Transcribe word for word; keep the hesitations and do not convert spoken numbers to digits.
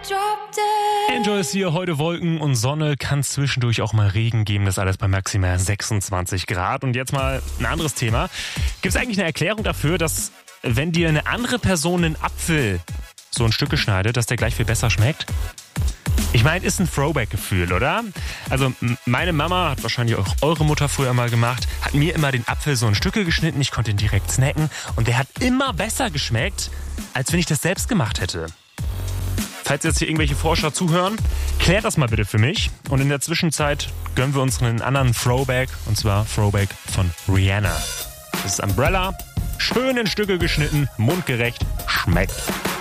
Enjoy ist hier, heute Wolken und Sonne, kann zwischendurch auch mal Regen geben, das alles bei maximal sechsundzwanzig Grad. Und jetzt mal ein anderes Thema. Gibt es eigentlich eine Erklärung dafür, dass wenn dir eine andere Person einen Apfel so in Stücke schneidet, dass der gleich viel besser schmeckt? Ich meine, ist ein Throwback-Gefühl, oder? Also meine Mama, hat wahrscheinlich auch eure Mutter früher mal gemacht, hat mir immer den Apfel so in Stücke geschnitten, ich konnte ihn direkt snacken und der hat immer besser geschmeckt, als wenn ich das selbst gemacht hätte. Falls jetzt hier irgendwelche Forscher zuhören, klärt das mal bitte für mich. Und in der Zwischenzeit gönnen wir uns einen anderen Throwback, und zwar Throwback von Rihanna. Das ist Umbrella, schön in Stücke geschnitten, mundgerecht, schmeckt.